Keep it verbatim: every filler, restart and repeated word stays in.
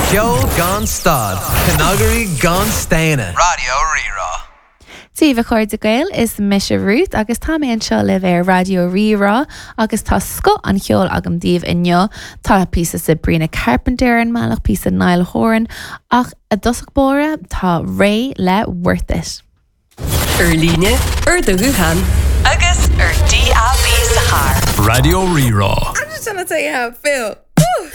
Ceol gan stad, Canagarí gan Staina. Radio Rírá. Tíomh chuir de gail is Misha Ruth agus tá mé anseo le bheith Radio Rírá agus tá sco an cheol agam díobh inneo tá písa Sabrina Carpenter an meach písa Niall Horan ach a dosach bóra tá ré le Worth It. Ur líne, ur de Wuhan agus ur D A B sa char. Radio Rírá. I'm just trying to tell you how I feel.